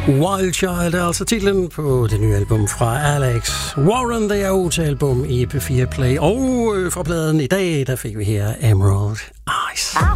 Wild Child er altså titlen på det nye album fra Alex Warren. Det er jo til album i P4 Play. Og fra pladen i dag, der fik vi her Emerald Eyes.